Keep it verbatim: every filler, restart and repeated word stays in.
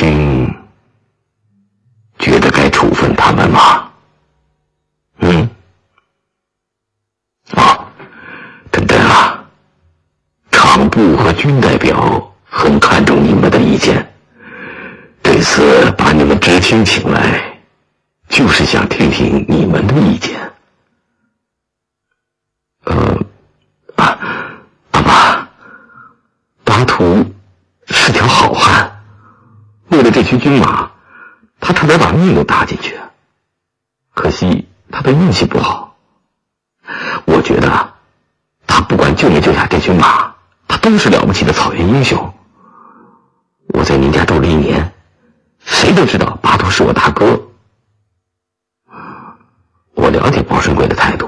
君觉得该处分他们吗？嗯？啊，等等啊，厂部和军代表很看重你们的意见，这次把你们知青请来，就是想听听你们的意见。呃，啊，爸爸，巴图是条好汉，为了这群军马，他差点把命都搭进去。可惜他的运气不好。我觉得他不管救没救下这群马，他都是了不起的草原英雄。我在您家住了一年，谁都知道巴图是我大哥。我了解包顺贵的态度，